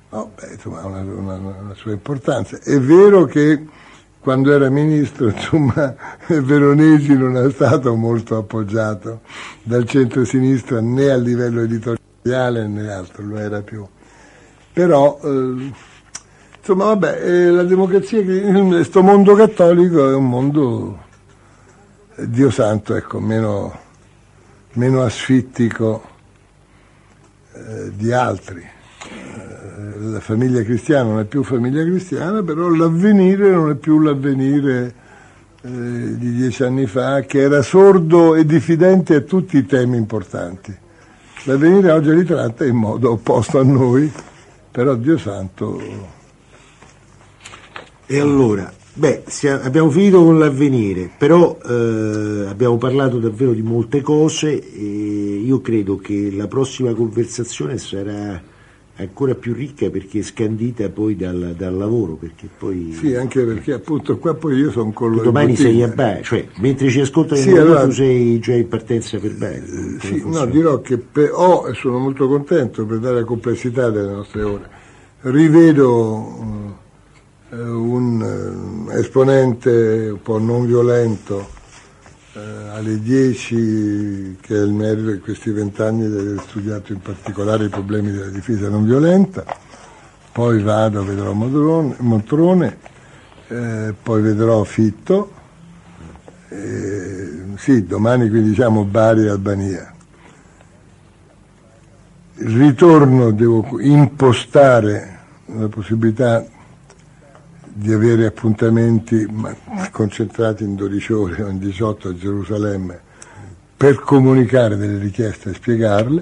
No, insomma, ha una sua importanza. È vero che quando era ministro, insomma, Veronesi non è stato molto appoggiato dal centro-sinistra né a livello editoriale né altro, lo era più. Però, insomma, vabbè, la democrazia, questo mondo cattolico è un mondo, Dio santo, ecco, meno asfittico di altri. La famiglia cristiana non è più famiglia cristiana, però l'avvenire non è più l'avvenire di 10 anni fa, che era sordo e diffidente a tutti i temi importanti. L'avvenire oggi li tratta in modo opposto a noi, però Dio santo. E allora, abbiamo finito con l'avvenire, però abbiamo parlato davvero di molte cose e io credo che la prossima conversazione sarà ancora più ricca perché scandita poi dal lavoro, perché poi sì, anche perché appunto qua poi io sono con domani sei a Bari, cioè mentre ci ascoltano allora, tu sei già in partenza per Bari. Sì, no, dirò che e sono molto contento per dare la complessità delle nostre ore. Rivedo un esponente un po' non violento alle 10, che è il merito di questi 20 anni di aver studiato in particolare i problemi della difesa non violenta, poi vedrò Montrone, poi vedrò Fitto, sì, domani quindi diciamo Bari e Albania. Il ritorno devo impostare la possibilità di avere appuntamenti concentrati in 12 ore o in 18 a Gerusalemme per comunicare delle richieste e spiegarle,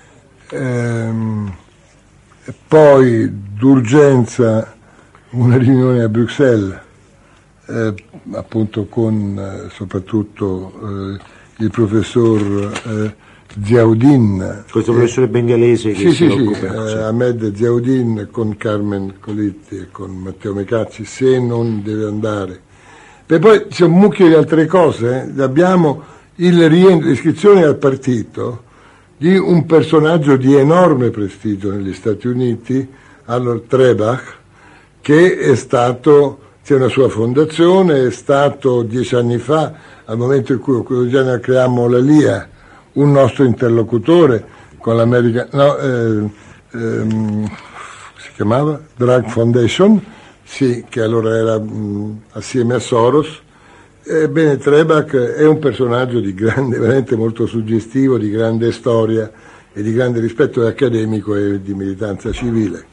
poi d'urgenza una riunione a Bruxelles, appunto con soprattutto il professor Ziaudin, questo professore bengalese che si occupa, Ahmed Ziaudin, con Carmen Colitti e con Matteo Mecacci, se non deve andare. E poi c'è un mucchio di altre cose, abbiamo il rientro, l'iscrizione al partito di un personaggio di enorme prestigio negli Stati Uniti, Arnold Trebach, che è stato, c'è una sua fondazione, è stato 10 anni fa, al momento in cui creammo la LIA, un nostro interlocutore con l'America, si chiamava Drug Foundation, sì, che allora era assieme a Soros. Ebbene, Trebach è un personaggio di grande, veramente molto suggestivo, di grande storia e di grande rispetto accademico e di militanza civile.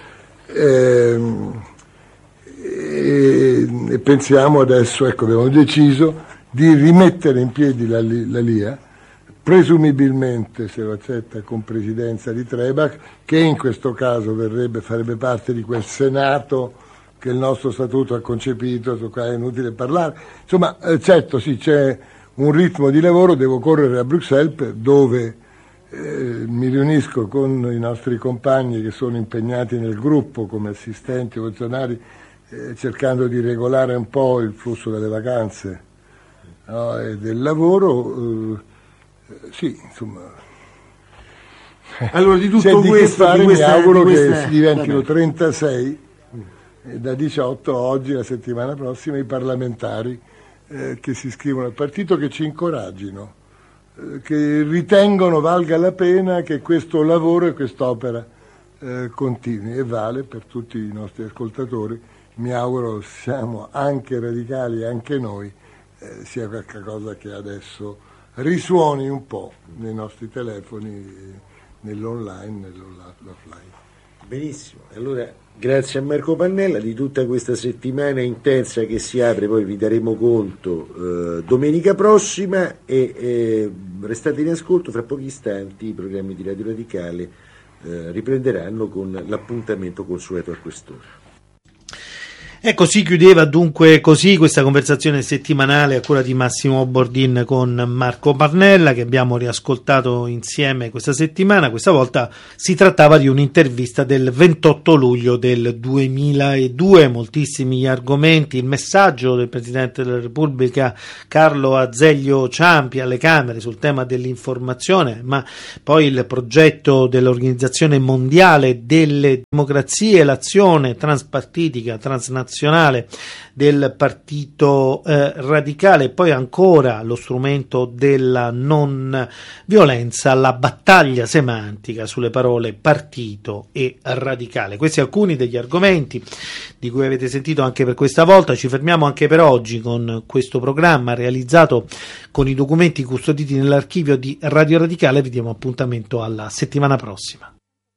E pensiamo adesso, ecco, abbiamo deciso di rimettere in piedi la LIA, presumibilmente, se lo accetta, con presidenza di Trebach, che in questo caso farebbe parte di quel Senato che il nostro statuto ha concepito, su cui è inutile parlare. Insomma, certo, sì, c'è un ritmo di lavoro, devo correre a Bruxelles, dove mi riunisco con i nostri compagni che sono impegnati nel gruppo come assistenti o funzionari, cercando di regolare un po' il flusso delle vacanze, no, e del lavoro. Sì, insomma. Allora di tutto questo mi auguro che si diventino 36 da 18 oggi, la settimana prossima, i parlamentari che si iscrivono al partito, che ci incoraggino, che ritengono valga la pena che questo lavoro e quest'opera continui, e vale per tutti i nostri ascoltatori. Mi auguro siamo anche radicali, anche noi, sia qualcosa che adesso risuoni un po' nei nostri telefoni, nell'online, nell'offline. Benissimo, allora grazie a Marco Pannella di tutta questa settimana intensa che si apre, poi vi daremo conto domenica prossima, e restate in ascolto. Fra pochi istanti i programmi di Radio Radicale riprenderanno con l'appuntamento consueto a quest'ora. E così chiudeva dunque questa conversazione settimanale a cura di Massimo Bordin con Marco Pannella, che abbiamo riascoltato insieme questa settimana. Questa volta si trattava di un'intervista del 28 luglio del 2002, moltissimi gli argomenti, il messaggio del Presidente della Repubblica Carlo Azeglio Ciampi alle Camere sul tema dell'informazione, ma poi il progetto dell'Organizzazione Mondiale delle Democrazie, l'azione transpartitica, transnazionale del partito radicale, poi ancora lo strumento della non violenza, la battaglia semantica sulle parole partito e radicale. Questi alcuni degli argomenti di cui avete sentito anche per questa volta. Ci fermiamo anche per oggi con questo programma realizzato con i documenti custoditi nell'archivio di Radio Radicale. Vi diamo appuntamento alla settimana prossima.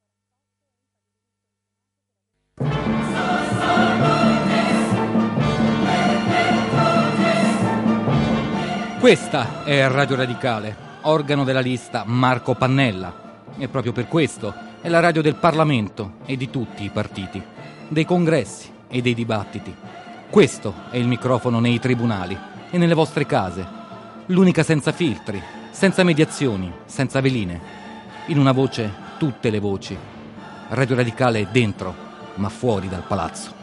Questa è Radio Radicale, organo della lista Marco Pannella, e proprio per questo è la radio del Parlamento e di tutti i partiti, dei congressi e dei dibattiti. Questo è il microfono nei tribunali e nelle vostre case, l'unica senza filtri, senza mediazioni, senza veline. In una voce tutte le voci. Radio Radicale è dentro, ma fuori dal palazzo.